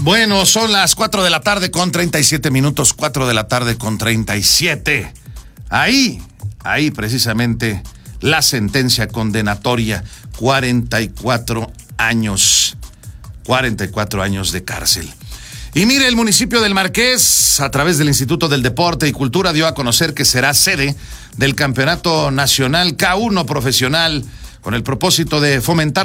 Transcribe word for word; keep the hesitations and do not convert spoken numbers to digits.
Bueno, son las cuatro de la tarde con treinta y siete minutos, cuatro de la tarde con treinta y siete. Ahí, ahí precisamente la sentencia condenatoria, cuarenta y cuatro años, cuarenta y cuatro años de cárcel. Y mire, el municipio del Marqués, a través del Instituto del Deporte y Cultura, dio a conocer que será sede del Campeonato Nacional K uno Profesional, con el propósito de fomentar